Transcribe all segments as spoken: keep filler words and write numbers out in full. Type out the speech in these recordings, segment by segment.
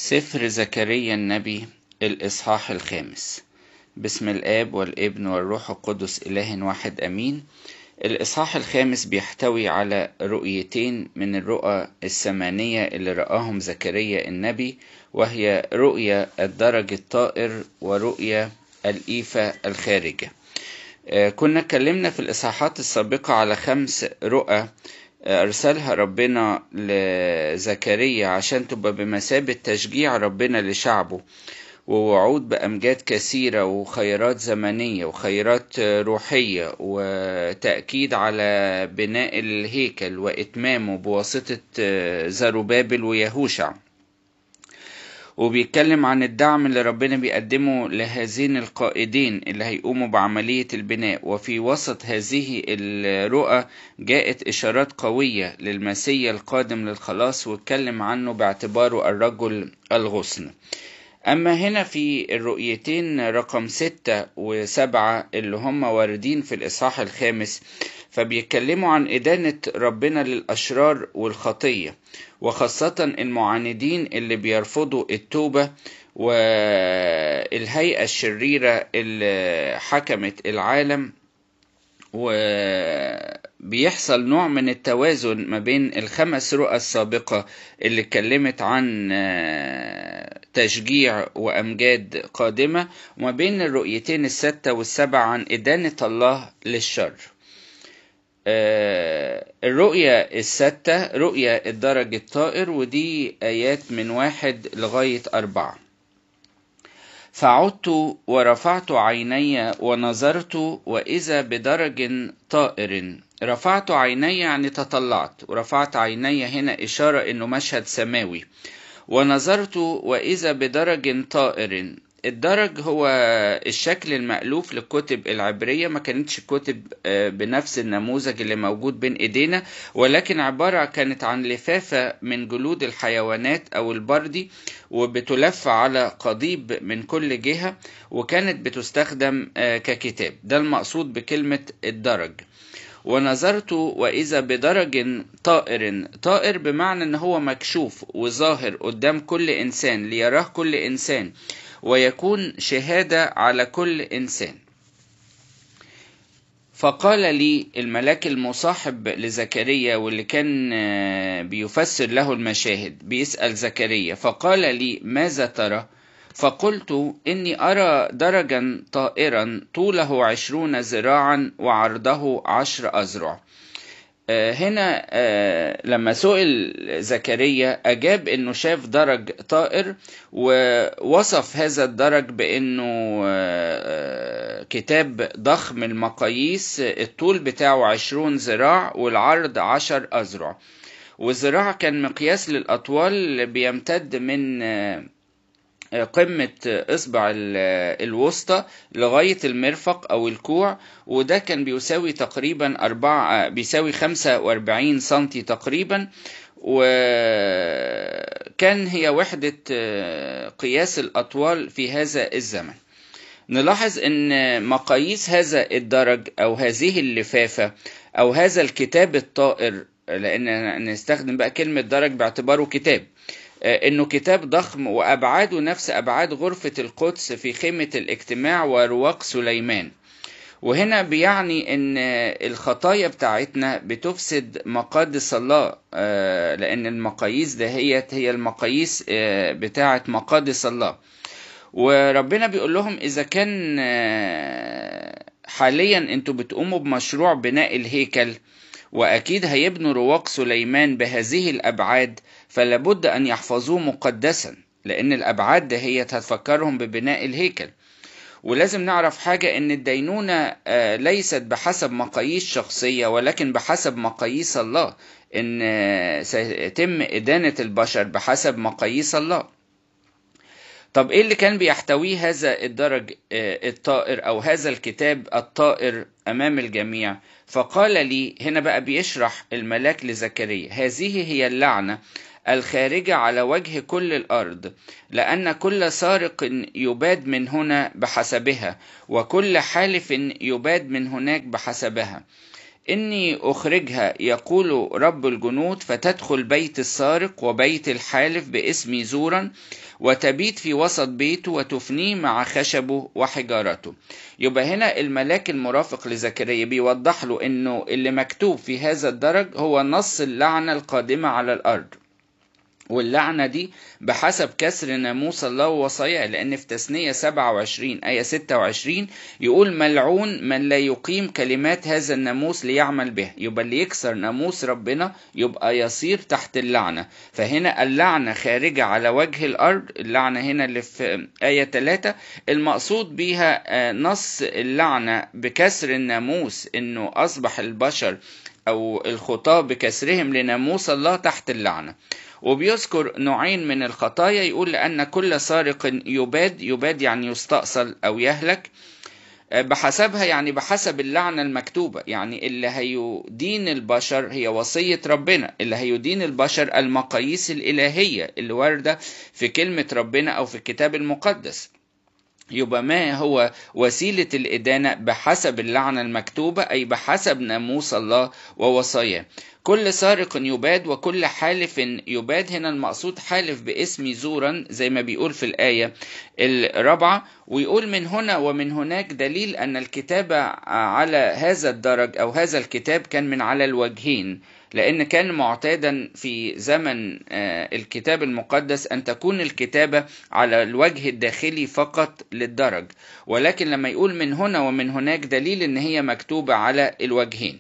سفر زكريا النبي الإصحاح الخامس. بسم الآب والابن والروح القدس إله واحد أمين. الإصحاح الخامس بيحتوي على رؤيتين من الرؤى الثمانية اللي رآهم زكريا النبي، وهي رؤية الدرج الطائر ورؤية الإيفة الخارجة. كنا اتكلمنا في الإصحاحات السابقة على خمس رؤى أرسلها ربنا لزكريا عشان تبقى بمثابة تشجيع ربنا لشعبه، ووعود بأمجاد كثيرة وخيرات زمنية وخيرات روحية، وتأكيد على بناء الهيكل وإتمامه بواسطة زروبابل ويهوشع. وبيتكلم عن الدعم اللي ربنا بيقدمه لهذين القائدين اللي هيقوموا بعملية البناء. وفي وسط هذه الرؤى جاءت إشارات قوية للمسيا القادم للخلاص، واتكلم عنه باعتباره الرجل الغصن. أما هنا في الرؤيتين رقم ستة وسبعة اللي هم واردين في الإصحاح الخامس، فبيتكلموا عن إدانة ربنا للأشرار والخطية، وخاصة المعاندين اللي بيرفضوا التوبة والهيئة الشريرة اللي حكمت العالم. وبيحصل نوع من التوازن ما بين الخمس رؤى السابقة اللي اتكلمت عن تشجيع وأمجاد قادمة، وما بين الرؤيتين الستة والسبع عن إدانة الله للشر. الرؤية الستة رؤية الدرج الطائر، ودي آيات من واحد لغاية أربعة. فعدت ورفعت عيني ونظرت وإذا بدرج طائر. رفعت عيني يعني تطلعت، ورفعت عيني هنا إشارة إنه مشهد سماوي. ونظرت وإذا بدرج طائر. الدرج هو الشكل المألوف للكتب العبرية، ما كانتش كتب بنفس النموذج اللي موجود بين ايدينا، ولكن عبارة كانت عن لفافة من جلود الحيوانات او البردي، وبتلف على قضيب من كل جهة، وكانت بتستخدم ككتاب. ده المقصود بكلمة الدرج. ونظرت وإذا بدرج طائر. طائر بمعنى ان هو مكشوف وظاهر قدام كل انسان ليراه كل انسان، ويكون شهادة على كل إنسان. فقال لي الملاك المصاحب لزكريا، واللي كان بيفسر له المشاهد، بيسأل زكريا، فقال لي ماذا ترى؟ فقلت إني أرى درجا طائرا طوله عشرون ذراعا وعرضه عشر أذرع. هنا لما سئل زكريا أجاب إنه شاف درج طائر، ووصف هذا الدرج بإنه كتاب ضخم المقاييس، الطول بتاعه عشرون ذراع والعرض عشر أذرع. والذراع كان مقياس للأطوال بيمتد من قمة إصبع الوسطى لغاية المرفق أو الكوع، وده كان بيساوي تقريبا أربعة بيساوي خمسة وأربعين سنتي تقريبا، وكان هي وحدة قياس الأطوال في هذا الزمن. نلاحظ أن مقاييس هذا الدرج أو هذه اللفافة أو هذا الكتاب الطائر، لأن نستخدم بقى كلمة درج باعتباره كتاب، انه كتاب ضخم وابعاده نفس ابعاد غرفة القدس في خيمة الاجتماع ورواق سليمان. وهنا بيعني ان الخطايا بتاعتنا بتفسد مقادس الله، لان المقاييس دهيت هي المقاييس بتاعت مقادس الله. وربنا بيقول لهم اذا كان حاليا انتوا بتقوموا بمشروع بناء الهيكل، وأكيد هيبنوا رواق سليمان بهذه الأبعاد، فلابد أن يحفظوه مقدسا، لأن الأبعاد ده هي هتفكرهم ببناء الهيكل. ولازم نعرف حاجة، أن الدينونة ليست بحسب مقاييس شخصية، ولكن بحسب مقاييس الله، أن سيتم إدانة البشر بحسب مقاييس الله. طب إيه اللي كان بيحتويه هذا الدرج الطائر أو هذا الكتاب الطائر أمام الجميع؟ فقال لي، هنا بقى بيشرح الملاك لزكريا، هذه هي اللعنة الخارجة على وجه كل الأرض، لأن كل سارق يباد من هنا بحسبها، وكل حالف يباد من هناك بحسبها. إني أخرجها يقول رب الجنود فتدخل بيت السارق وبيت الحالف باسمي زورا وتبيت في وسط بيته وتفنيه مع خشبه وحجارته. يبقى هنا الملاك المرافق لزكريا بيوضح له إنه اللي مكتوب في هذا الدرج هو نص اللعنة القادمة على الأرض، واللعنة دي بحسب كسر ناموس الله ووصاياه، لأن في تثنية سبعة وعشرين آية ستة وعشرين يقول ملعون من لا يقيم كلمات هذا الناموس ليعمل به. يبقى اللي يكسر ناموس ربنا يبقى يصير تحت اللعنة. فهنا اللعنة خارجة على وجه الأرض، اللعنة هنا اللي في آية ثلاثة المقصود بيها نص اللعنة بكسر الناموس، إنه أصبح البشر أو الخطاة بكسرهم لناموس الله تحت اللعنة. وبيذكر نوعين من الخطايا، يقول لأن كل سارق يباد، يباد يعني يستأصل أو يهلك بحسبها، يعني بحسب اللعنة المكتوبة. يعني اللي هيدين البشر هي وصية ربنا، اللي هيدين البشر المقاييس الإلهية اللي واردة في كلمة ربنا أو في الكتاب المقدس. يبقى ما هو وسيلة الإدانة بحسب اللعنة المكتوبة، أي بحسب ناموس الله ووصاياه. كل سارق يباد وكل حالف يباد. هنا المقصود حالف باسم زورا زي ما بيقول في الآية الرابعة، ويقول من هنا ومن هناك دليل أن الكتابة على هذا الدرج أو هذا الكتاب كان من على الوجهين، لأن كان معتادا في زمن الكتاب المقدس أن تكون الكتابة على الوجه الداخلي فقط للدرج، ولكن لما يقول من هنا ومن هناك دليل أن هي مكتوبة على الوجهين.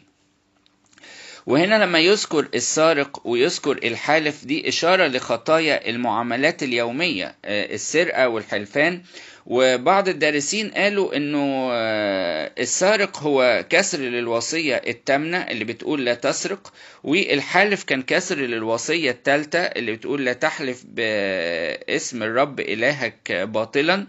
وهنا لما يذكر السارق ويذكر الحالف دي إشارة لخطايا المعاملات اليومية، السرقة والحلفان. وبعض الدارسين قالوا انه السارق هو كسر للوصية التامنة اللي بتقول لا تسرق، والحالف كان كسر للوصية الثالثة اللي بتقول لا تحلف باسم الرب إلهك باطلا.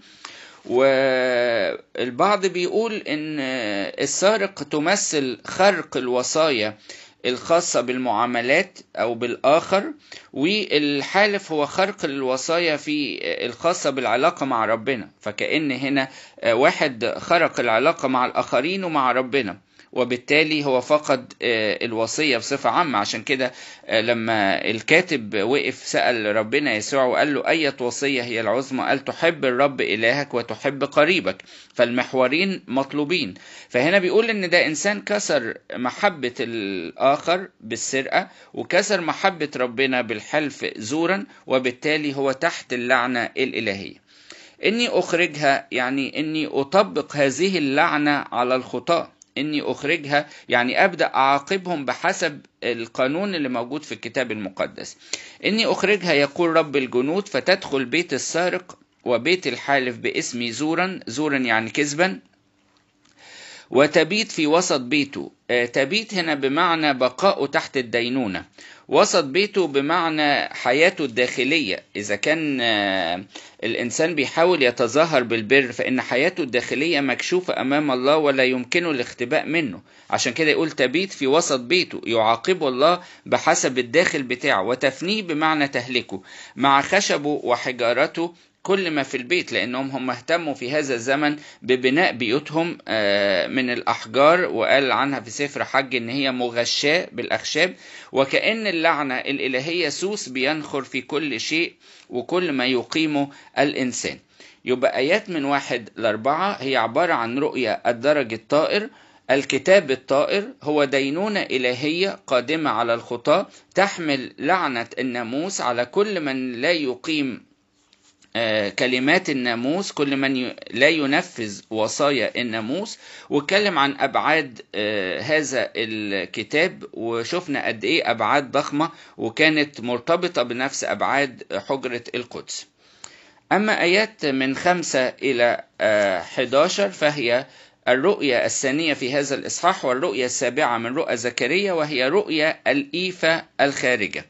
والبعض بيقول ان السارق تمثل خرق الوصايا الخاصة بالمعاملات أو بالآخر، والحالف هو خرق الوصايا في الخاصة بالعلاقة مع ربنا. فكأن هنا واحد خرق العلاقة مع الآخرين ومع ربنا، وبالتالي هو فقد الوصية بصفة عامة. عشان كده لما الكاتب وقف سأل ربنا يسوع وقال له أية وصية هي العظمى؟ قال تحب الرب إلهك وتحب قريبك. فالمحورين مطلوبين. فهنا بيقول إن ده إنسان كسر محبة الآخر بالسرقة وكسر محبة ربنا بالحلف زورا، وبالتالي هو تحت اللعنة الإلهية. إني أخرجها يعني إني أطبق هذه اللعنة على الخطاة. إني أخرجها يعني أبدأ أعاقبهم بحسب القانون اللي موجود في الكتاب المقدس. إني أخرجها يقول رب الجنود فتدخل بيت السارق وبيت الحالف باسمي زورا، زورا يعني كذبا، وتبيت في وسط بيته. تبيت هنا بمعنى بقاءه تحت الدينونة، وسط بيته بمعنى حياته الداخلية. إذا كان الإنسان بيحاول يتظاهر بالبر فإن حياته الداخلية مكشوفة أمام الله ولا يمكنه الاختباء منه. عشان كده يقول تبيت في وسط بيته، يعاقبه الله بحسب الداخل بتاعه. وتفنيه بمعنى تهلكه مع خشبه وحجارته، كل ما في البيت، لأنهم هم اهتموا في هذا الزمن ببناء بيوتهم من الأحجار، وقال عنها في سفر حج إن هي مغشاة بالأخشاب. وكأن اللعنة الإلهية سوس بينخر في كل شيء وكل ما يقيمه الإنسان. يبقى آيات من واحد لأربعة هي عبارة عن رؤية الدرج الطائر. الكتاب الطائر هو دينونة إلهية قادمة على الخطاة تحمل لعنة الناموس على كل من لا يقيم كلمات الناموس، كل من لا ينفذ وصايا الناموس. واتكلم عن أبعاد هذا الكتاب، وشفنا قد إيه أبعاد ضخمة وكانت مرتبطة بنفس أبعاد حجرة القدس. أما آيات من خمسة إلى أحد عشر فهي الرؤية الثانية في هذا الإصحاح والرؤية السابعة من رؤى زكريا، وهي رؤية الإيفة الخارجة.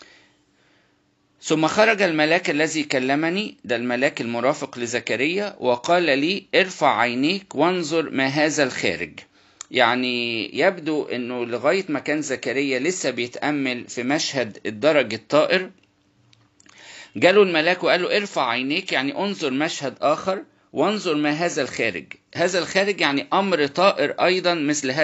ثم خرج الملاك الذي كلمني، ده الملاك المرافق لزكريا، وقال لي ارفع عينيك وانظر ما هذا الخارج. يعني يبدو انه لغاية ما كان زكريا لسه بيتأمل في مشهد الدرج الطائر، جاله الملاك وقال له ارفع عينيك يعني انظر مشهد آخر وانظر ما هذا الخارج. هذا الخارج يعني أمر طائر أيضا مثل هذا